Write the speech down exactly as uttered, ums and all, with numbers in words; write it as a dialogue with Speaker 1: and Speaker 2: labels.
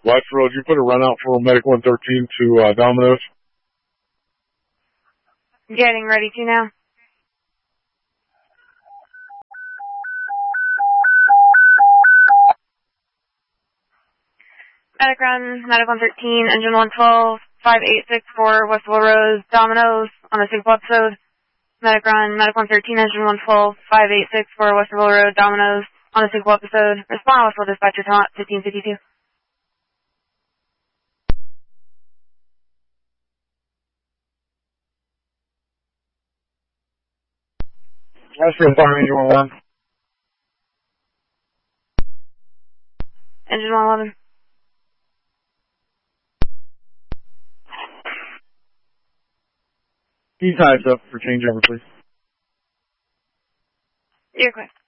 Speaker 1: Westfield, you put a run out for Medic one thirteen to uh, Domino's.
Speaker 2: Getting ready to now. Medic run, Medic one thirteen, engine one twelve, five eight six four, Westville Road, Domino's, on a single episode. Medic run, Medic one thirteen, engine one twelve, five eight six four, Westville Road, Domino's, on a single episode. Respond, Westville Dispatcher, Talent fifteen fifty-two.
Speaker 1: Westfield Fire Engine one eleven.
Speaker 2: Engine one eleven.
Speaker 1: Can you tie us up for changeover, please?
Speaker 2: You're quick.